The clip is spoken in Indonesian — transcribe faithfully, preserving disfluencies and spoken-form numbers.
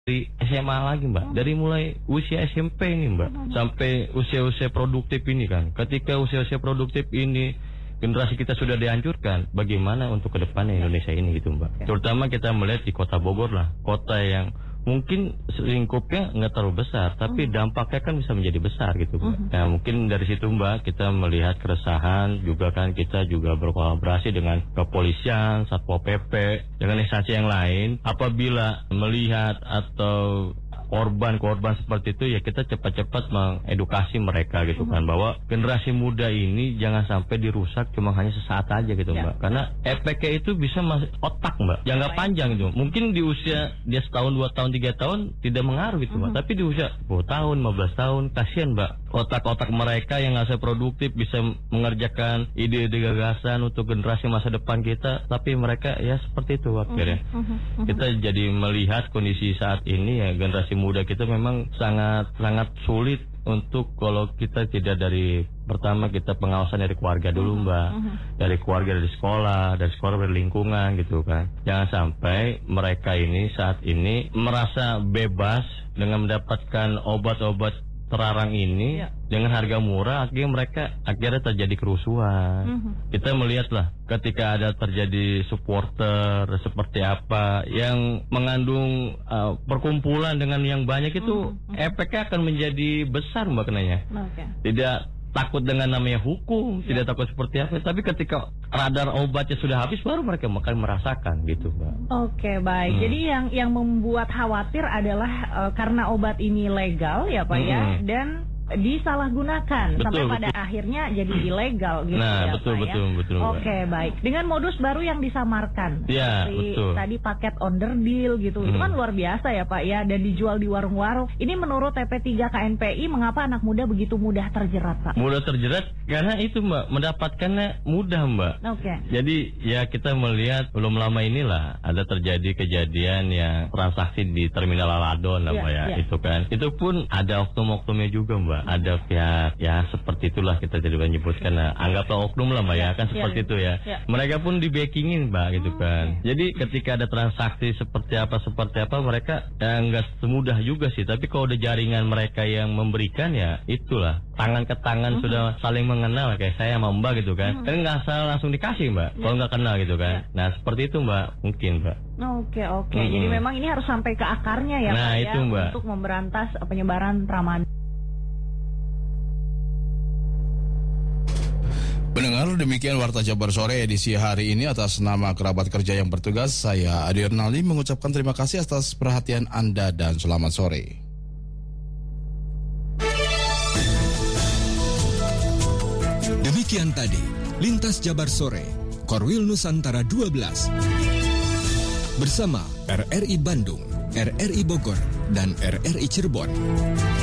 Dari S M A lagi Mbak, dari mulai usia S M P ini Mbak, sampai usia-usia produktif ini kan. Ketika usia-usia produktif ini generasi kita sudah dihancurkan, bagaimana untuk kedepannya Indonesia ini gitu Mbak. Terutama kita melihat di kota Bogor lah, kota yang mungkin lingkupnya nggak terlalu besar, tapi dampaknya kan bisa menjadi besar gitu Mbak. Nah mungkin dari situ Mbak kita melihat keresahan, juga kan kita juga berkolaborasi dengan kepolisian, Satpol P P, dengan instansi yang lain. Apabila melihat atau korban-korban seperti itu, ya kita cepat-cepat mengedukasi mereka gitu kan, bahwa generasi muda ini jangan sampai dirusak cuma hanya sesaat aja gitu ya. Mbak, karena efeknya itu bisa masuk otak Mbak, jangka panjang itu. Mungkin di usia dia setahun, dua tahun, tiga tahun tidak mengaruh gitu Mbak, tapi di usia sepuluh tahun, lima belas tahun, kasihan Mbak, otak-otak mereka yang nggak produktif bisa mengerjakan ide-ide gagasan untuk generasi masa depan kita, tapi mereka ya seperti itu akhirnya. Kita jadi melihat kondisi saat ini ya, generasi muda kita memang sangat sangat sulit untuk kalau kita tidak dari pertama kita pengawasan dari keluarga dulu Mbak, dari keluarga, dari sekolah, dari sekolah, dari lingkungan gitu kan. Jangan sampai mereka ini saat ini merasa bebas dengan mendapatkan obat-obat terlarang ini ya, dengan harga murah, akhirnya mereka akhirnya terjadi kerusuhan. Mm-hmm. Kita melihatlah ketika ada terjadi supporter seperti apa yang mengandung uh, perkumpulan dengan yang banyak itu, mm-hmm. efeknya akan menjadi besar Mbak kenanya. Okay. Tidak takut dengan namanya hukum, ya, tidak takut seperti apa, tapi ketika radar obatnya sudah habis baru mereka akan merasakan gitu Mbak. Oke, baik. Hmm. Jadi yang yang membuat khawatir adalah uh, karena obat ini legal ya Pak hmm. ya, dan disalahgunakan betul, sampai pada betul. akhirnya jadi ilegal gitu nah, ya betul, Pak betul, ya. Betul, Oke, okay, baik. Dengan modus baru yang disamarkan. Ya, seperti betul. Tadi paket onder deal gitu. Hmm. Itu kan luar biasa ya Pak ya, dan dijual di warung-warung. Ini menurut T P tiga K N P I, mengapa anak muda begitu mudah terjerat Pak? Mudah terjerat karena itu Mbak, mendapatkannya mudah Mbak. Oke. Okay. Jadi ya kita melihat belum lama inilah ada terjadi kejadian yang transaksi di terminal Aladon lah yeah, Mbak ya, yeah. itu kan. Itu pun ada oknum-oknumnya juga Mbak. Ada pihak ya seperti itulah kita jadi menyebutkan, nah, anggaplah oknum lah Mbak ya, kan seperti ya, itu ya. ya. Mereka pun di backingin Mbak gitu kan. Okay. Jadi ketika ada transaksi seperti apa seperti apa mereka ya nggak semudah juga sih. Tapi kalau ada jaringan mereka yang memberikan ya itulah tangan ke tangan uh-huh. sudah saling mengenal kayak saya sama Mbak gitu kan. Uh-huh. Kan nggak salah langsung dikasih Mbak. Yeah. Kalau nggak kenal gitu kan. Yeah. Nah seperti itu Mbak mungkin Mbak. Oke oke. Uh-huh. Jadi memang ini harus sampai ke akarnya ya nah, Pak itu, ya Mbak. Untuk memberantas penyebaran tramadol. Pendengar, demikian Warta Jabar Sore edisi hari ini. Atas nama kerabat kerja yang bertugas, saya Adi Ernaldi mengucapkan terima kasih atas perhatian Anda dan selamat sore. Demikian tadi Lintas Jabar Sore Korwil Nusantara dua belas bersama R R I Bandung, R R I Bogor, dan R R I Cirebon.